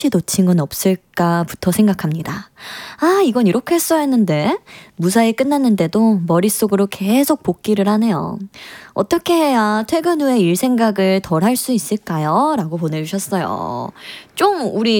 놓친 건 없을까부터 생각합니다. 아, 이건 이렇게 했어야 했는데 무사히 끝났는데도 머릿속으로 계속 복기를 하네요. 어떻게 해야 퇴근 후에 일 생각을 덜 할 수 있을까요? 라고 보내주셨어요. 좀 우리